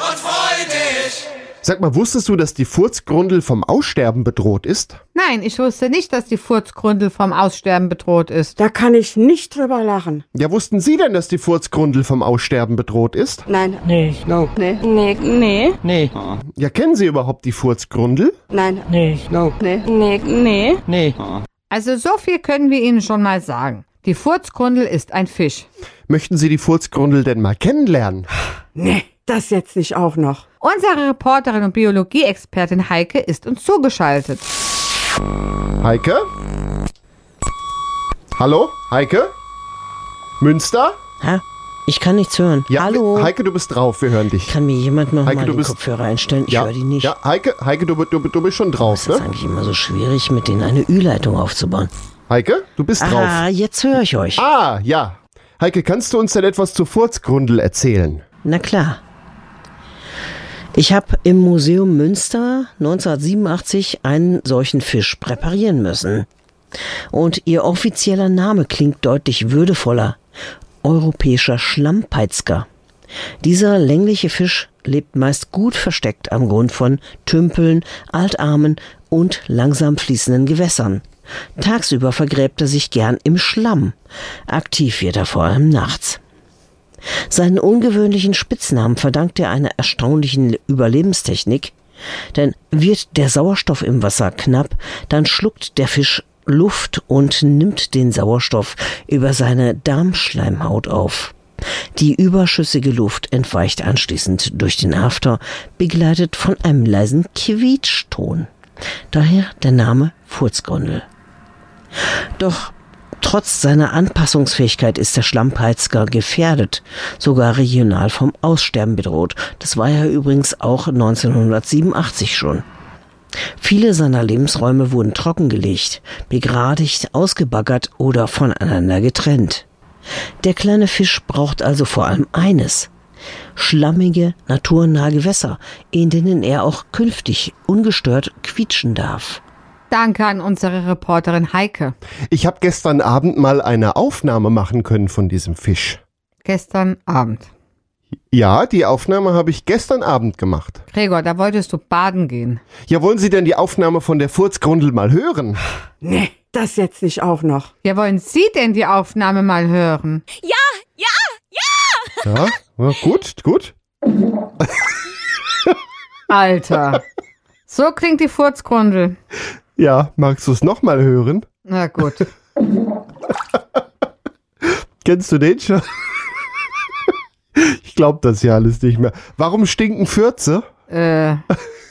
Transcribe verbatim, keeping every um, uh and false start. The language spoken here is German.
und freu dich. Sag mal, wusstest du, dass die Furzgrundel vom Aussterben bedroht ist? Nein, ich wusste nicht, dass die Furzgrundel vom Aussterben bedroht ist. Da kann ich nicht drüber lachen. Ja, wussten Sie denn, dass die Furzgrundel vom Aussterben bedroht ist? Nein. Nee. No. Nee. Nee. Nee. Nee. Ja, kennen Sie überhaupt die Furzgrundel? Nein. Nee. No. Nee. Nee. Nee. Nee. Also so viel können wir Ihnen schon mal sagen. Die Furzgrundel ist ein Fisch. Möchten Sie die Furzgrundel denn mal kennenlernen? Nee, das jetzt nicht auch noch. Unsere Reporterin und Biologie-Expertin Heike ist uns zugeschaltet. Heike? Hallo? Heike? Münster? Hä? Ich kann nichts hören. Ja, Hallo? Heike, du bist drauf, wir hören dich. Kann mir jemand noch Heike, mal du den bist- Kopfhörer einstellen? Ich ja, höre die nicht. Ja, Heike, Heike du, du, du bist schon drauf, Das ist ne? eigentlich immer so schwierig, mit denen eine Ü-Leitung aufzubauen. Heike, du bist Ah, drauf. jetzt höre ich euch. Ah, ja. Heike, kannst du uns denn etwas zur Furzgrundel erzählen? Na klar. Ich habe im Museum Münster neunzehnhundertsiebenundachtzig einen solchen Fisch präparieren müssen. Und ihr offizieller Name klingt deutlich würdevoller. Europäischer Schlammpeitzger. Dieser längliche Fisch lebt meist gut versteckt am Grund von Tümpeln, Altarmen und langsam fließenden Gewässern. Tagsüber vergräbt er sich gern im Schlamm. Aktiv wird er vor allem nachts. Seinen ungewöhnlichen Spitznamen verdankt er einer erstaunlichen Überlebenstechnik, denn wird der Sauerstoff im Wasser knapp, dann schluckt der Fisch Luft und nimmt den Sauerstoff über seine Darmschleimhaut auf. Die überschüssige Luft entweicht anschließend durch den After, begleitet von einem leisen Quietschton. Daher der Name Furzgrundel. Doch trotz seiner Anpassungsfähigkeit ist der Schlammpeitzger gefährdet, sogar regional vom Aussterben bedroht. Das war er übrigens auch neunzehnhundertsiebenundachtzig schon. Viele seiner Lebensräume wurden trockengelegt, begradigt, ausgebaggert oder voneinander getrennt. Der kleine Fisch braucht also vor allem eines: schlammige, naturnahe Gewässer, in denen er auch künftig ungestört quietschen darf. Danke an unsere Reporterin Heike. Ich habe gestern Abend mal eine Aufnahme machen können von diesem Fisch. Gestern Abend. Ja, die Aufnahme habe ich gestern Abend gemacht. Gregor, da wolltest du baden gehen. Ja, wollen Sie denn die Aufnahme von der Furzgrundel mal hören? Nee, das jetzt nicht auch noch. Ja, wollen Sie denn die Aufnahme mal hören? Ja, ja, gut, gut. Alter. So klingt die Furzgrundel. Ja, magst du es nochmal hören? Na gut. Kennst du den schon? Ich glaube das ja alles nicht mehr. Warum stinken Fürze? Äh,